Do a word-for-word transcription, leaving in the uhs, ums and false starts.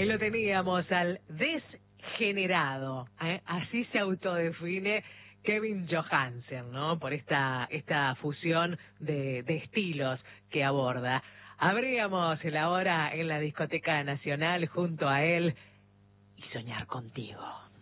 Ahí lo teníamos al desgenerado, ¿eh? Así se autodefine Kevin Johansen, ¿no? Por esta esta fusión de, de estilos que aborda. Abríamos la hora en la Discoteca Nacional junto a él y soñar contigo.